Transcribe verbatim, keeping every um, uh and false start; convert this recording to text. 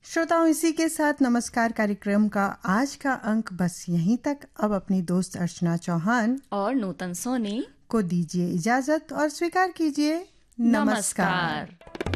श्रोताओं, इसी के साथ नमस्कार कार्यक्रम का आज का अंक बस यहीं तक। अब अपनी दोस्त अर्चना चौहान और नूतन सोनी को दीजिए इजाजत और स्वीकार कीजिए नमस्कार, नमस्कार।